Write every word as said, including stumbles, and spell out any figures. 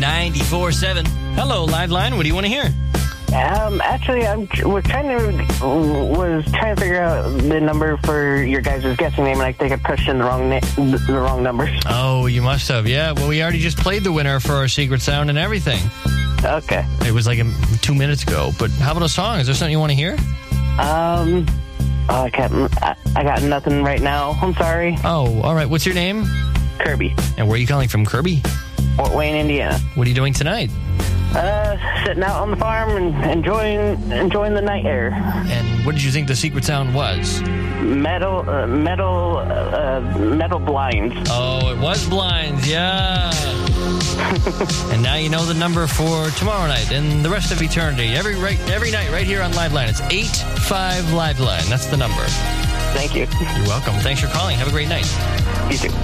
ninety-four point seven. Hello, Liveline. What do you want to hear? Um, actually, I'm was trying to was trying to figure out the number for your guys' guessing name, and I think I pushed in the wrong na- the wrong numbers. Oh, you must have. Yeah. Well, we already just played the winner for our secret sound and everything. Okay. It was like a, two minutes ago. But how about a song? Is there something you want to hear? Um, oh, I can't. I, I got nothing right now. I'm sorry. Oh, all right. What's your name? Kirby, And where are you calling from, Kirby? Fort Wayne, Indiana. What are you doing tonight? Uh, sitting out on the farm and enjoying enjoying the night air. And what did you think the secret sound was? Metal, uh, metal, uh, metal blinds. Oh, it was blinds, yeah. And now you know the number for tomorrow night and the rest of eternity. Every right, every night right here on Liveline. It's eight five Liveline. That's the number. Thank you. You're welcome. Thanks for calling. Have a great night. You too.